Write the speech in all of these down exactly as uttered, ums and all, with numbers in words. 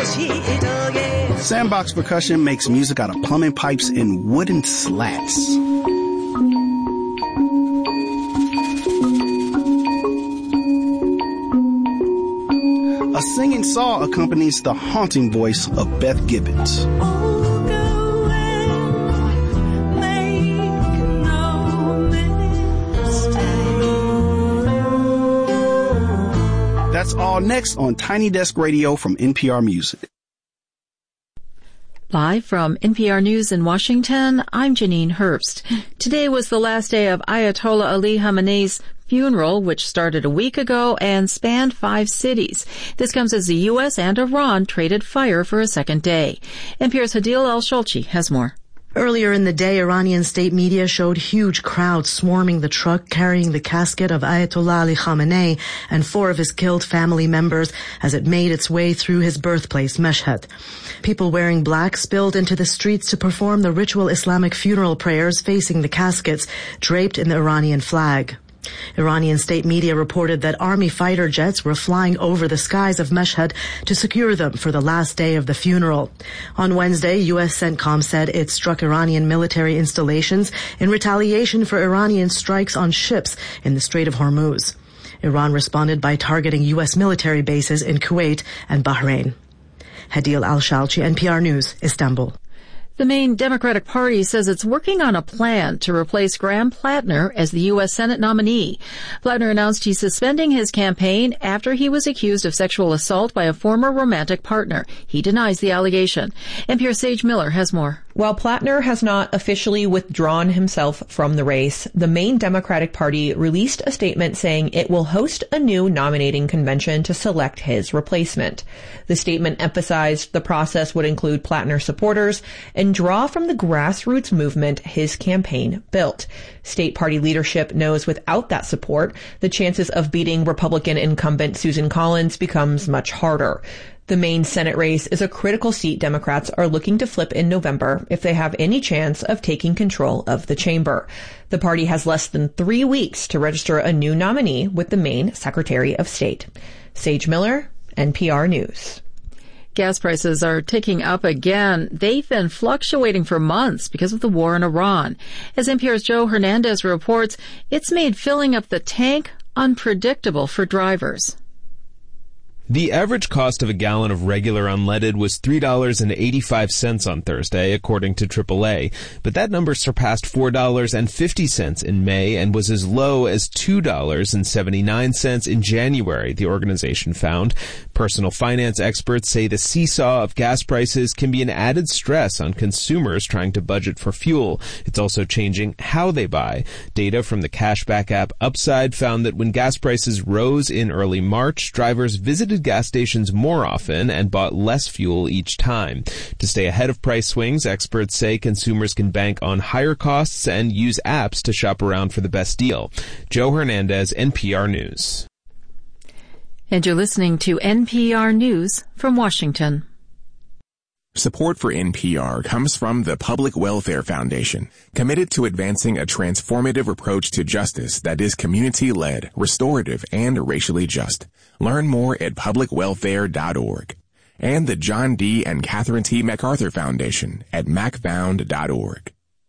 Sandbox Percussion makes music out of plumbing pipes and wooden slats. A singing saw accompanies the haunting voice of Beth Gibbons. That's all next on Tiny Desk Radio from N P R Music. Live from N P R News in Washington, I'm Janine Herbst. Today was the last day of Ayatollah Ali Khamenei's funeral, which started a week ago and spanned five cities. This comes as the U S and Iran traded fire for a second day. N P R's Hadil Al-Sholchi has more. Earlier in the day, Iranian state media showed huge crowds swarming the truck carrying the casket of Ayatollah Ali Khamenei and four of his killed family members as it made its way through his birthplace, Mashhad. People wearing black spilled into the streets to perform the ritual Islamic funeral prayers facing the caskets, draped in the Iranian flag. Iranian state media reported that army fighter jets were flying over the skies of Mashhad to secure them for the last day of the funeral. On Wednesday, U S CENTCOM said it struck Iranian military installations in retaliation for Iranian strikes on ships in the Strait of Hormuz. Iran responded by targeting U S military bases in Kuwait and Bahrain. Hadil Al-Sholchi, N P R News, Istanbul. The main Democratic Party says it's working on a plan to replace Graham Plattner as the U S Senate nominee. Plattner announced he's suspending his campaign after he was accused of sexual assault by a former romantic partner. He denies the allegation. N P R's Sage Miller has more. While Plattner has not officially withdrawn himself from the race, the main Democratic Party released a statement saying it will host a new nominating convention to select his replacement. The statement emphasized the process would include Plattner supporters and draw from the grassroots movement his campaign built. State party leadership knows without that support, the chances of beating Republican incumbent Susan Collins becomes much harder. The main Senate race is a critical seat Democrats are looking to flip in November if they have any chance of taking control of the chamber. The party has less than three weeks to register a new nominee with the Maine Secretary of State. Sage Miller, N P R News. Gas prices are ticking up again. They've been fluctuating for months because of the war in Iran. As N P R's Joe Hernandez reports, it's made filling up the tank unpredictable for drivers. The average cost of a gallon of regular unleaded was three dollars and eighty-five cents on Thursday, according to triple A, but that number surpassed four dollars and fifty cents in May and was as low as two dollars and seventy-nine cents in January, the organization found. Personal finance experts say the seesaw of gas prices can be an added stress on consumers trying to budget for fuel. It's also changing how they buy. Data from the cashback app Upside found that when gas prices rose in early March, drivers visited gas stations more often and bought less fuel each time. To stay ahead of price swings, experts say consumers can bank on higher costs and use apps to shop around for the best deal. Joe Hernandez, N P R News. And you're listening to N P R News from Washington. Support for N P R comes from the Public Welfare Foundation, committed to advancing a transformative approach to justice that is community-led, restorative, and racially just. Learn more at public welfare dot org. And the John D. and Catherine T. MacArthur Foundation at mac found dot org.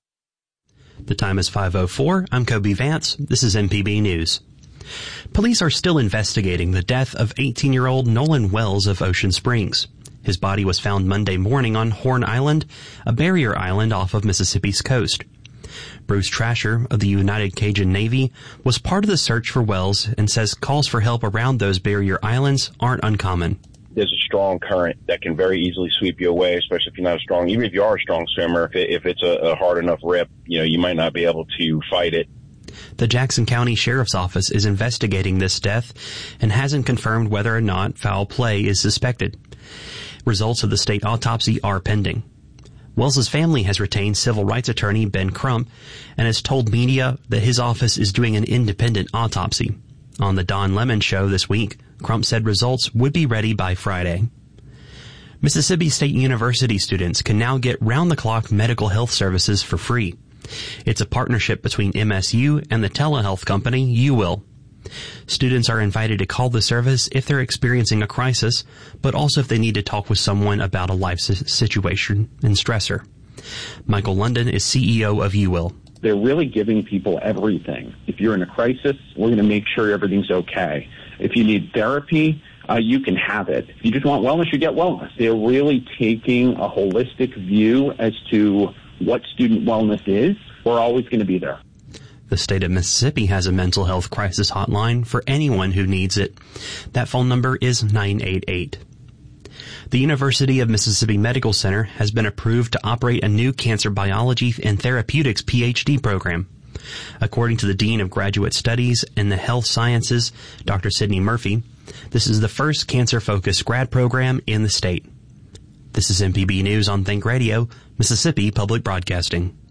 The time is five oh four. I'm Kobe Vance. This is N P B News. Police are still investigating the death of eighteen-year-old Nolan Wells of Ocean Springs. His body was found Monday morning on Horn Island, a barrier island off of Mississippi's coast. Bruce Trasher of the United Cajun Navy was part of the search for Wells and says calls for help around those barrier islands aren't uncommon. There's a strong current that can very easily sweep you away, especially if you're not a strong, even if you are a strong swimmer, if, it, if it's a, a hard enough rip, you know, you might not be able to fight it. The Jackson County Sheriff's Office is investigating this death and hasn't confirmed whether or not foul play is suspected. Results of the state autopsy are pending. Wells's family has retained civil rights attorney Ben Crump and has told media that his office is doing an independent autopsy. On the Don Lemon Show this week, Crump said results would be ready by Friday. Mississippi State University students can now get round-the-clock medical health services for free. It's a partnership between M S U and the telehealth company UWill. Students are invited to call the service if they're experiencing a crisis, but also if they need to talk with someone about a life situation and stressor. Michael London is C E O of You Will. They're really giving people everything. If you're in a crisis, we're going to make sure everything's okay. If you need therapy, uh, you can have it. If you just want wellness, you get wellness. They're really taking a holistic view as to what student wellness is. We're always going to be there. The state of Mississippi has a mental health crisis hotline for anyone who needs it. That phone number is nine eight eight. The University of Mississippi Medical Center has been approved to operate a new cancer biology and therapeutics P H D program. According to the Dean of Graduate Studies in the Health Sciences, Doctor Sidney Murphy, this is the first cancer-focused grad program in the state. This is M P B News on Think Radio, Mississippi Public Broadcasting.